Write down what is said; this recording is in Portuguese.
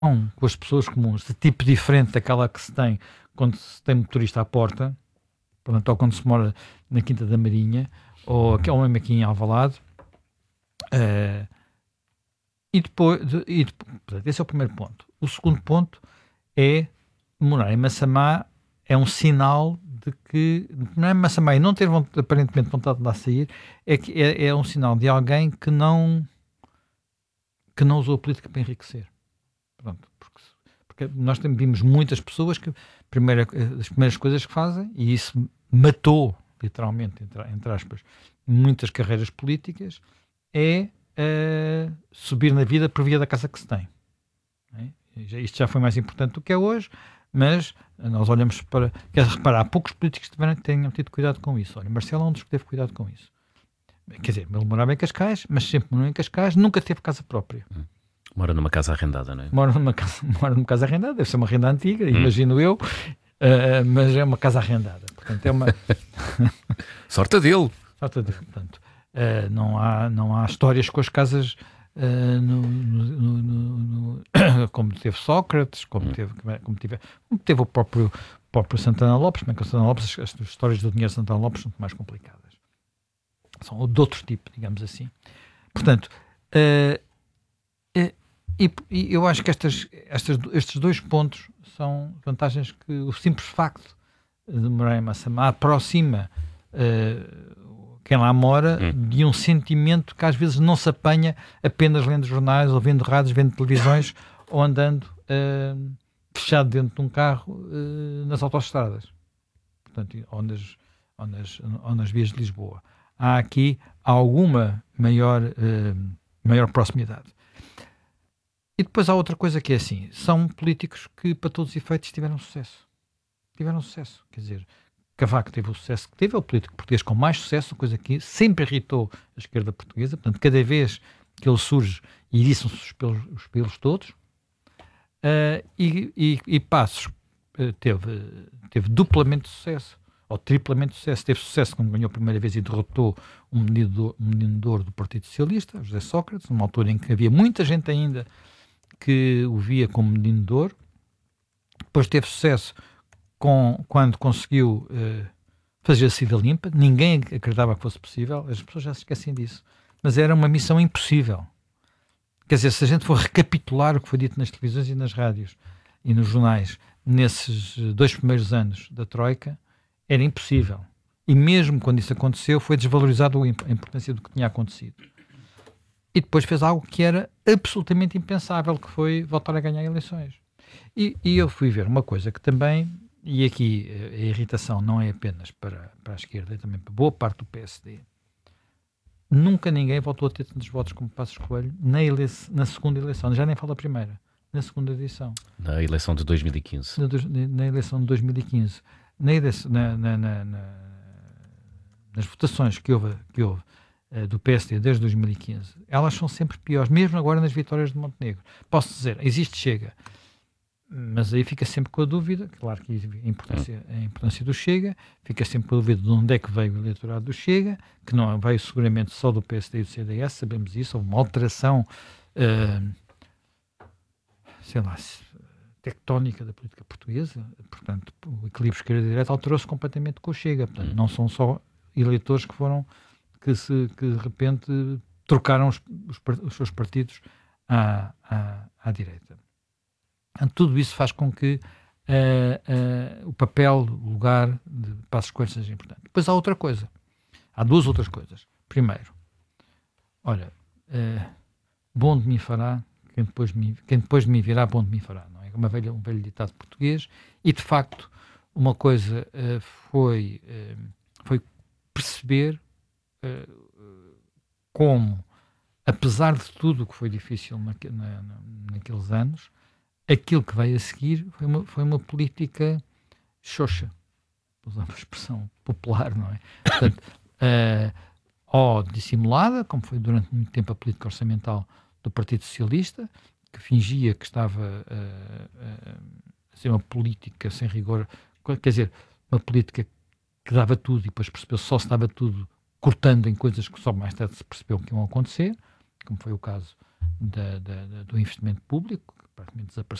com as pessoas comuns, de tipo diferente daquela que se tem quando se tem motorista à porta, portanto, ou quando se mora na Quinta da Marinha, ou mesmo aqui em Alvalade. Portanto, esse é o primeiro ponto. O segundo ponto é morar em Massamá é um sinal de que, não é Massamá e não ter aparentemente vontade de lá sair, é um sinal de alguém que não usou a política para enriquecer. Pronto, porque nós vimos muitas pessoas que as primeiras coisas que fazem, e isso matou, literalmente, entre aspas, muitas carreiras políticas, é subir na vida por via da casa que se tem. Isto já foi mais importante do que é hoje, mas nós olhamos para... Quer reparar, poucos políticos tenham tido cuidado com isso. Olha, Marcelo é um dos que teve cuidado com isso. Quer dizer, ele morava em Cascais, mas sempre morou em Cascais, nunca teve casa própria. Mora numa casa arrendada, não é? Mora numa casa arrendada, deve ser uma renda antiga, imagino eu, mas é uma casa arrendada. Portanto, é uma... Sorte dele. Sorte dele, portanto. Não há histórias com as casas como teve Sócrates, como teve o próprio Santana Lopes, mas com Santana Lopes as histórias do dinheiro de Santana Lopes são mais complicadas. São de outro tipo, digamos assim. Portanto, eu acho que estes dois pontos são vantagens que o simples facto de morar em Massamá aproxima quem lá mora de um sentimento que às vezes não se apanha apenas lendo jornais, ou vendo rádios, vendo televisões, ou andando fechado dentro de um carro nas autoestradas, portanto, ou nas vias de Lisboa. Há aqui alguma maior proximidade. E depois há outra coisa que é assim, são políticos que para todos os efeitos tiveram sucesso. Quer dizer, Cavaco teve o sucesso que teve, é o político português com mais sucesso, coisa que sempre irritou a esquerda portuguesa. Portanto, cada vez que ele surge, iriçam-se os pelos todos. E Passos teve duplamente sucesso, ou triplamente sucesso. Teve sucesso quando ganhou a primeira vez e derrotou um menino de ouro do Partido Socialista, José Sócrates, numa altura em que havia muita gente ainda que o via como menino de ouro. Depois teve sucesso quando conseguiu fazer a saída limpa. Ninguém acreditava que fosse possível, as pessoas já se esquecem disso, mas era uma missão impossível. Quer dizer, se a gente for recapitular o que foi dito nas televisões e nas rádios e nos jornais nesses 2 primeiros anos da Troika, era impossível. E mesmo quando isso aconteceu, foi desvalorizado a importância do que tinha acontecido. E depois fez algo que era absolutamente impensável, que foi voltar a ganhar eleições. E eu fui ver uma coisa que também, e aqui a irritação não é apenas para a esquerda, é também para boa parte do PSD. Nunca ninguém voltou a ter tantos votos como Passos Coelho na segunda eleição, já nem falo a primeira, na segunda edição. Na eleição de 2015. Na eleição de 2015. Nas votações que houve do PSD desde 2015, elas são sempre piores, mesmo agora nas vitórias de Montenegro. Posso dizer, existe Chega, mas aí fica sempre com a dúvida, claro que a importância do Chega, fica sempre com a dúvida de onde é que veio o eleitorado do Chega, que não veio seguramente só do PSD e do CDS, sabemos isso, houve uma alteração, tectónica da política portuguesa, portanto, o equilíbrio esquerda-direita alterou-se completamente com o Chega, portanto, não são só eleitores que de repente trocaram os seus partidos à direita. Tudo isso faz com que o papel, o lugar de Passos Coelho seja importante. Depois há outra coisa. Há duas outras coisas. Primeiro, olha, bom de mim fará, quem depois de mim virá, bom de mim fará. Não é? Um velho ditado português. E, de facto, uma coisa foi perceber como, apesar de tudo o que foi difícil naqueles anos, aquilo que veio a seguir foi uma política xoxa, para usar uma expressão popular, não é? Portanto, ou dissimulada, como foi durante muito tempo a política orçamental do Partido Socialista, que fingia que estava a ser uma política sem rigor, quer dizer, uma política que dava tudo e depois percebeu só se dava tudo cortando em coisas que só mais tarde se percebeu que iam acontecer, como foi o caso do investimento público, que praticamente desapareceu.